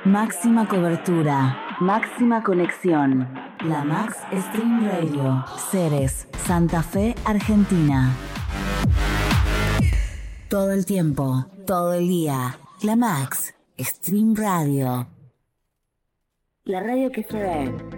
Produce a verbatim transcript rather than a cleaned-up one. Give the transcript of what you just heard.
Máxima cobertura, máxima conexión. La Max Stream Radio, Ceres, Santa Fe, Argentina. Todo el tiempo, todo el día. La Max Stream Radio. La radio que se ve.